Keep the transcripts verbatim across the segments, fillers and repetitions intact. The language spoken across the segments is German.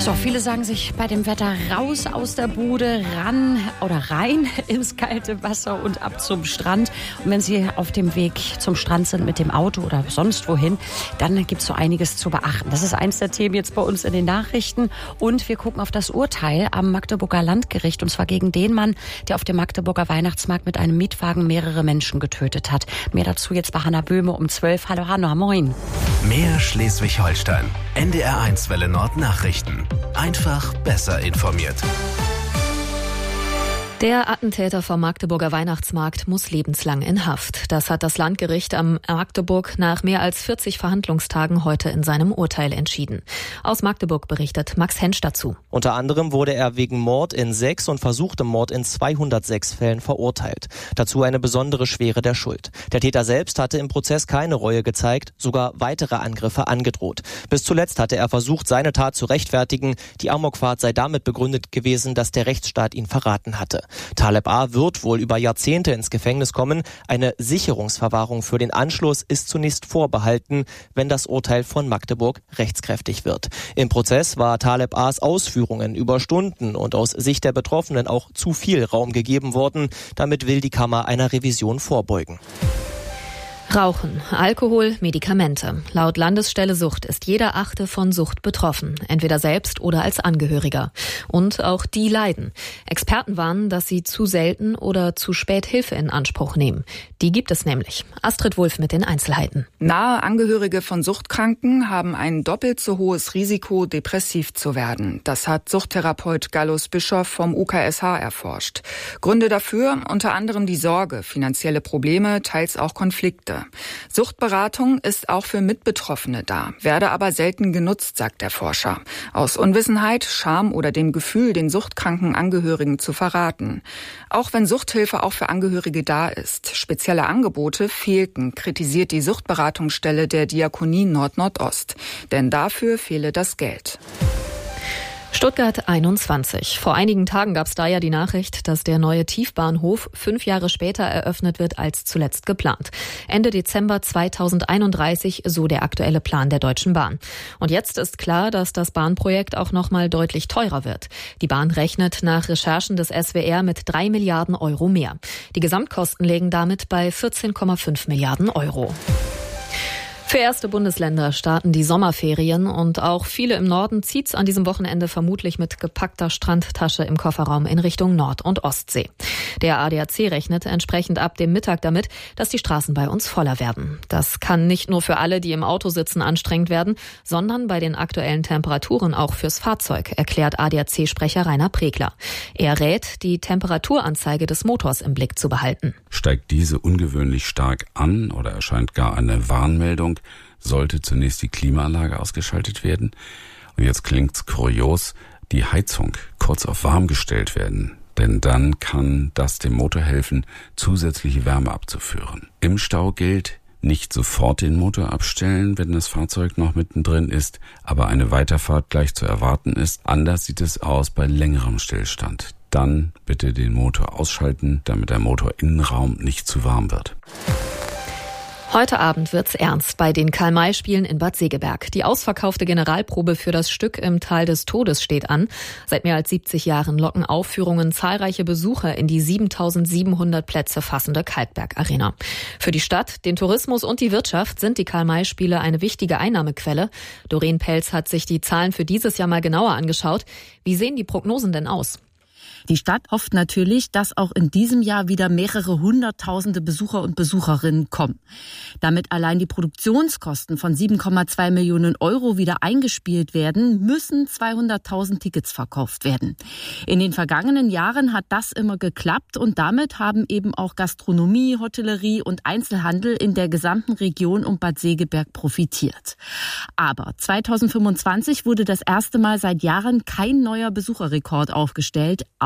So, viele sagen sich bei dem Wetter raus aus der Bude, ran oder rein ins kalte Wasser und ab zum Strand. Und wenn Sie auf dem Weg zum Strand sind mit dem Auto oder sonst wohin, dann gibt es so einiges zu beachten. Das ist eins der Themen jetzt bei uns in den Nachrichten. Und wir gucken auf das Urteil am Magdeburger Landgericht. Und zwar gegen den Mann, der auf dem Magdeburger Weihnachtsmarkt mit einem Mietwagen mehrere Menschen getötet hat. Mehr dazu jetzt bei Hanna Böhme um zwölf. Hallo Hanna, moin. Mehr Schleswig-Holstein. N D R eins Welle Nord Nachrichten. Einfach besser informiert. Der Attentäter vom Magdeburger Weihnachtsmarkt muss lebenslang in Haft. Das hat das Landgericht am Magdeburg nach mehr als vierzig Verhandlungstagen heute in seinem Urteil entschieden. Aus Magdeburg berichtet Max Hensch dazu. Unter anderem wurde er wegen Mord in sechs und versuchtem Mord in zweihundertsechs Fällen verurteilt. Dazu eine besondere Schwere der Schuld. Der Täter selbst hatte im Prozess keine Reue gezeigt, sogar weitere Angriffe angedroht. Bis zuletzt hatte er versucht, seine Tat zu rechtfertigen. Die Amokfahrt sei damit begründet gewesen, dass der Rechtsstaat ihn verraten hatte. Taleb A. wird wohl über Jahrzehnte ins Gefängnis kommen. Eine Sicherungsverwahrung für den Anschluss ist zunächst vorbehalten, wenn das Urteil von Magdeburg rechtskräftig wird. Im Prozess war Taleb A.s Ausführungen über Stunden und aus Sicht der Betroffenen auch zu viel Raum gegeben worden. Damit will die Kammer einer Revision vorbeugen. Rauchen, Alkohol, Medikamente. Laut Landesstelle Sucht ist jeder Achte von Sucht betroffen, entweder selbst oder als Angehöriger. Und auch die leiden. Experten warnen, dass sie zu selten oder zu spät Hilfe in Anspruch nehmen. Die gibt es nämlich. Astrid Wulff mit den Einzelheiten. Nahe Angehörige von Suchtkranken haben ein doppelt so hohes Risiko, depressiv zu werden. Das hat Suchttherapeut Gallus Bischoff vom U K S H erforscht. Gründe dafür unter anderem die Sorge, finanzielle Probleme, teils auch Konflikte. Suchtberatung ist auch für Mitbetroffene da, werde aber selten genutzt, sagt der Forscher. Aus Unwissenheit, Scham oder dem Gefühl, den suchtkranken Angehörigen zu verraten. Auch wenn Suchthilfe auch für Angehörige da ist, spezielle Angebote fehlten, kritisiert die Suchtberatungsstelle der Diakonie Nord-Nordost. Denn dafür fehle das Geld. Stuttgart einundzwanzig. Vor einigen Tagen gab es da ja die Nachricht, dass der neue Tiefbahnhof fünf Jahre später eröffnet wird als zuletzt geplant. Ende Dezember zweitausendeinunddreißig, so der aktuelle Plan der Deutschen Bahn. Und jetzt ist klar, dass das Bahnprojekt auch noch mal deutlich teurer wird. Die Bahn rechnet nach Recherchen des S W R mit drei Milliarden Euro mehr. Die Gesamtkosten liegen damit bei vierzehn Komma fünf Milliarden Euro. Für erste Bundesländer starten die Sommerferien und auch viele im Norden zieht's an diesem Wochenende vermutlich mit gepackter Strandtasche im Kofferraum in Richtung Nord- und Ostsee. Der A D A C rechnet entsprechend ab dem Mittag damit, dass die Straßen bei uns voller werden. Das kann nicht nur für alle, die im Auto sitzen, anstrengend werden, sondern bei den aktuellen Temperaturen auch fürs Fahrzeug, erklärt A D A C-Sprecher Rainer Pregler. Er rät, die Temperaturanzeige des Motors im Blick zu behalten. Steigt diese ungewöhnlich stark an oder erscheint gar eine Warnmeldung, sollte zunächst die Klimaanlage ausgeschaltet werden. Und jetzt klingt's kurios, die Heizung kurz auf warm gestellt werden. Denn dann kann das dem Motor helfen, zusätzliche Wärme abzuführen. Im Stau gilt, nicht sofort den Motor abstellen, wenn das Fahrzeug noch mittendrin ist, aber eine Weiterfahrt gleich zu erwarten ist. Anders sieht es aus bei längerem Stillstand. Dann bitte den Motor ausschalten, damit der Motorinnenraum nicht zu warm wird. Heute Abend wird's ernst bei den Karl-May-Spielen in Bad Segeberg. Die ausverkaufte Generalprobe für das Stück im Tal des Todes steht an. Seit mehr als siebzig Jahren locken Aufführungen zahlreiche Besucher in die siebentausendsiebenhundert Plätze fassende Kalkberg-Arena. Für die Stadt, den Tourismus und die Wirtschaft sind die Karl-May-Spiele eine wichtige Einnahmequelle. Doreen Pelz hat sich die Zahlen für dieses Jahr mal genauer angeschaut. Wie sehen die Prognosen denn aus? Die Stadt hofft natürlich, dass auch in diesem Jahr wieder mehrere hunderttausende Besucher und Besucherinnen kommen. Damit allein die Produktionskosten von sieben Komma zwei Millionen Euro wieder eingespielt werden, müssen zweihunderttausend Tickets verkauft werden. In den vergangenen Jahren hat das immer geklappt und damit haben eben auch Gastronomie, Hotellerie und Einzelhandel in der gesamten Region um Bad Segeberg profitiert. Aber zweitausendfünfundzwanzig wurde das erste Mal seit Jahren kein neuer Besucherrekord aufgestellt,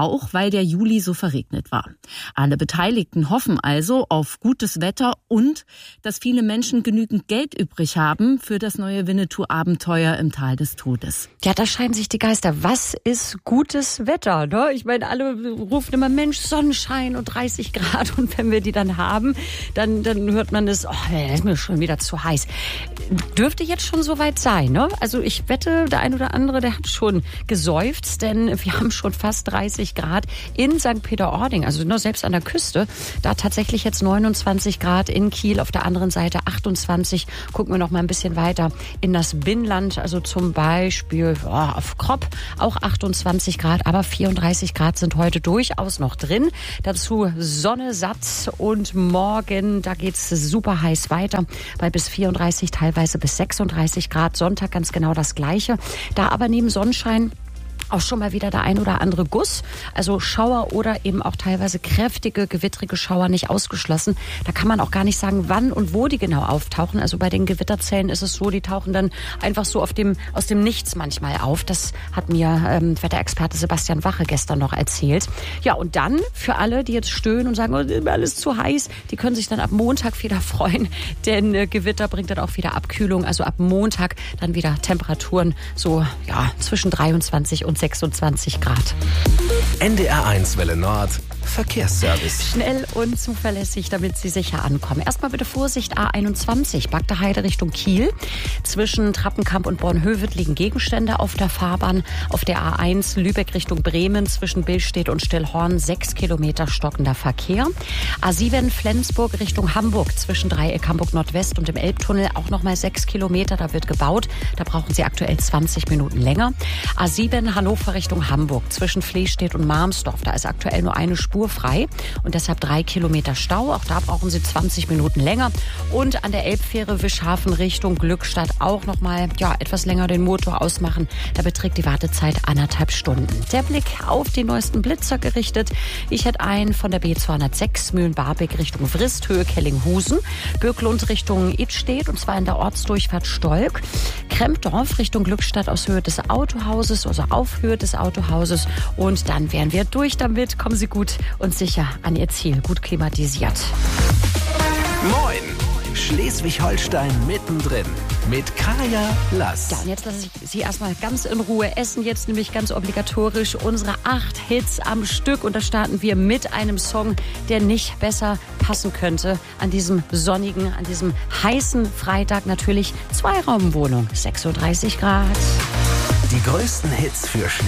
auch weil der Juli so verregnet war. Alle Beteiligten hoffen also auf gutes Wetter und dass viele Menschen genügend Geld übrig haben für das neue Winnetou-Abenteuer im Tal des Todes. Ja, da scheiden sich die Geister. Was ist gutes Wetter? Ne? Ich meine, alle rufen immer, Mensch, Sonnenschein und dreißig Grad. Und wenn wir die dann haben, dann, dann hört man es, oh, das ist mir schon wieder zu heiß. Dürfte jetzt schon soweit sein, ne? Also ich wette, der ein oder andere, der hat schon geseufzt, denn wir haben schon fast dreißig Grad in Sankt Peter-Ording, also nur selbst an der Küste. Da tatsächlich jetzt neunundzwanzig Grad, in Kiel auf der anderen Seite achtundzwanzig. Gucken wir noch mal ein bisschen weiter in das Binnenland, also zum Beispiel oh, auf Kropp auch achtundzwanzig Grad, aber vierunddreißig Grad sind heute durchaus noch drin. Dazu Sonne satt und morgen, da geht's super heiß weiter, bei bis vierunddreißig, teilweise bis sechsunddreißig Grad. Sonntag ganz genau das Gleiche. Da aber neben Sonnenschein auch schon mal wieder der ein oder andere Guss, also Schauer oder eben auch teilweise kräftige, gewittrige Schauer nicht ausgeschlossen. Da kann man auch gar nicht sagen, wann und wo die genau auftauchen. Also bei den Gewitterzellen ist es so, die tauchen dann einfach so auf dem, aus dem Nichts manchmal auf. Das hat mir ähm, Wetterexperte Sebastian Wache gestern noch erzählt. Ja, und dann für alle, die jetzt stöhnen und sagen, oh, ist mir alles zu heiß, die können sich dann ab Montag wieder freuen, denn äh, Gewitter bringt dann auch wieder Abkühlung. Also ab Montag dann wieder Temperaturen so ja zwischen dreiundzwanzig und sechsundzwanzig Grad. N D R eins Welle Nord Verkehrsservice. Schnell und zuverlässig, damit Sie sicher ankommen. Erstmal bitte Vorsicht, A einundzwanzig, Bagda Heide Richtung Kiel. Zwischen Trappenkamp und Bornhöved liegen Gegenstände auf der Fahrbahn. Auf der A eins Lübeck Richtung Bremen zwischen Billstedt und Stillhorn sechs Kilometer stockender Verkehr. A sieben Flensburg Richtung Hamburg zwischen Dreieck Hamburg Nordwest und dem Elbtunnel auch nochmal sechs Kilometer. Da wird gebaut. Da brauchen Sie aktuell zwanzig Minuten länger. A sieben Hannover Richtung Hamburg zwischen Flehstedt und Marmsdorf. Da ist aktuell nur eine Spur frei und deshalb drei Kilometer Stau. Auch da brauchen Sie zwanzig Minuten länger. Und an der Elbfähre Wischhafen Richtung Glückstadt auch noch mal ja, etwas länger den Motor ausmachen. Da beträgt die Wartezeit anderthalb Stunden. Der Blick auf die neuesten Blitzer gerichtet. Ich hätte einen von der B zweihundertsechs Mühlen-Barbeck Richtung Wristhöhe Kellinghusen. Birklund Richtung Idstedt und zwar in der Ortsdurchfahrt Stolk. Krempdorf Richtung Glückstadt aus Höhe des Autohauses, also auf Höhe des Autohauses. Und dann wären wir durch damit. Kommen Sie gut und sicher an Ihr Ziel, gut klimatisiert. Moin! Schleswig-Holstein mittendrin mit Kaya Lass. Ja, und jetzt lasse ich Sie erstmal ganz in Ruhe essen. Jetzt nämlich ganz obligatorisch unsere acht Hits am Stück. Und da starten wir mit einem Song, der nicht besser passen könnte an diesem sonnigen, an diesem heißen Freitag. Natürlich Zweiraumwohnung, sechsunddreißig Grad. Die größten Hits für Schleswig